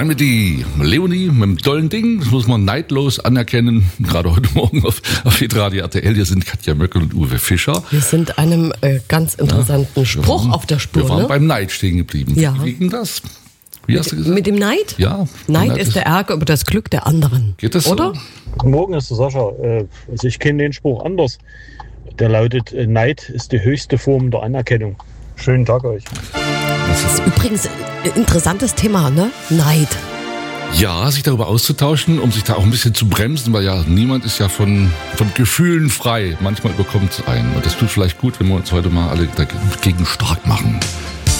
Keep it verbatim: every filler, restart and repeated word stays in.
Remedy, Leonie mit dem tollen Ding, das muss man neidlos anerkennen. Gerade heute Morgen auf, auf Hitradio R T L, hier sind Katja Möckel und Uwe Fischer. Wir sind einem äh, ganz interessanten ja, Spruch waren, auf der Spur. Wir waren ne? beim Neid stehen geblieben. Ja. Wie ging das? Wie hast mit, du gesagt? Mit dem Neid? Ja. Neid, Neid ist, ist der Ärger über das Glück der anderen. Geht das oder? so? Guten Morgen, ist der Sascha. Also ich kenne den Spruch anders. Der lautet, Neid ist die höchste Form der Anerkennung. Schönen Tag euch. Das ist übrigens ein interessantes Thema, ne? Neid. Ja, sich darüber auszutauschen, um sich da auch ein bisschen zu bremsen, weil ja niemand ist ja von, von Gefühlen frei. Manchmal überkommt es einen. Und das tut vielleicht gut, wenn wir uns heute mal alle dagegen stark machen.